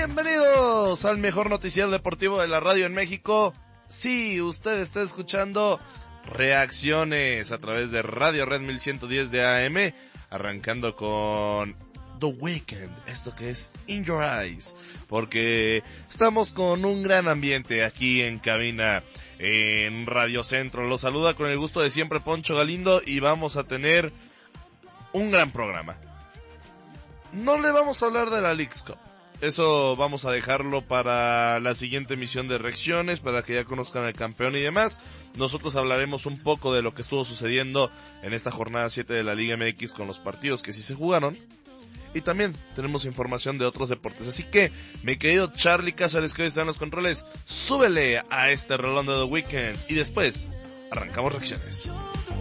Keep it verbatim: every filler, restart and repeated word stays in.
Bienvenidos al mejor noticiero deportivo de la radio en México. Sí, usted está escuchando Reacciones a través de Radio Red mil ciento diez de A M, arrancando con The Weeknd, esto que es In Your Eyes, porque estamos con un gran ambiente aquí en cabina en Radio Centro. Los saluda con el gusto de siempre Poncho Galindo y vamos a tener un gran programa. No le vamos a hablar de la Leagues Cup, eso vamos a dejarlo para la siguiente emisión de Reacciones, para que ya conozcan al campeón y demás. Nosotros hablaremos un poco de lo que estuvo sucediendo en esta jornada siete de la Liga M X con los partidos que sí se jugaron. Y también tenemos información de otros deportes. Así que, mi querido Charlie Cázares, que hoy está en los controles, súbele a este rolón de The Weeknd y después arrancamos Reacciones.